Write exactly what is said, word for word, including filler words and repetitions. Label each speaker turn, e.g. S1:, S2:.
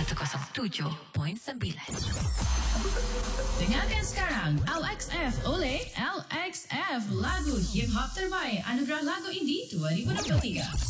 S1: seratus tujuh perpuluhan sembilan.
S2: Dengarkan sekarang L X F oleh L X F, lagu hip hop terbaik Anugerah Lagu Indie dua ribu dua puluh tiga.